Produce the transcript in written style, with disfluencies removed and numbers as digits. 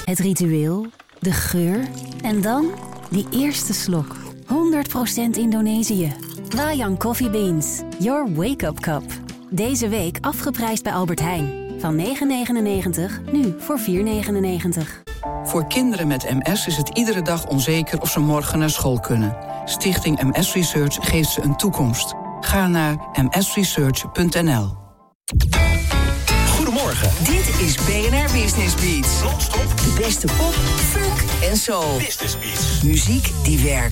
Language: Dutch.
Het ritueel, de geur en dan die eerste slok. 100% Indonesië. Wayang Coffee Beans. Your wake-up cup. Deze week afgeprijsd bij Albert Heijn. Van €9,99, nu voor €4,99. Voor kinderen met MS is het iedere dag onzeker of ze morgen naar school kunnen. Stichting MS Research geeft ze een toekomst. Ga naar msresearch.nl. Goedemorgen. Dit is BNR Business Beats. Non-stop. De beste pop, funk en soul. Business Beats. Muziek die werkt.